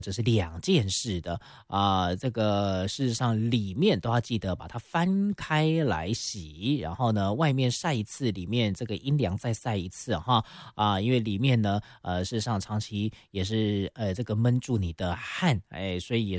这是两件事的这个事实上里面都要记得把它翻开来洗，然后呢外面晒一次，里面这个阴凉再晒一次哈因为里面呢事实上长期也是这个闷住你的汗，所以也